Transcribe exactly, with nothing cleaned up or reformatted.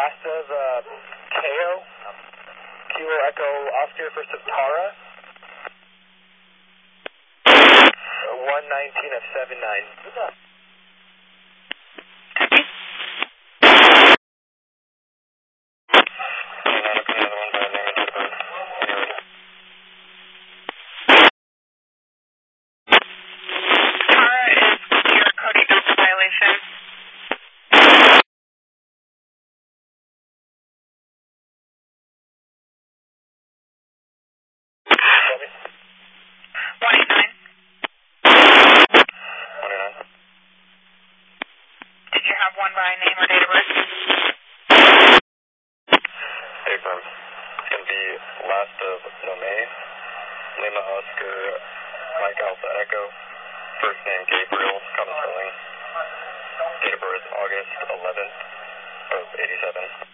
last of uh, K O, Kilo Echo Oscar for Saptara. one nineteen of seven nine. One by name or date of birth? Hey, firm. It's going to be last of Nome, Lima Oscar, Mike Alpha Echo, first name Gabriel, common spelling, date of birth August eleventh of eighty-seven.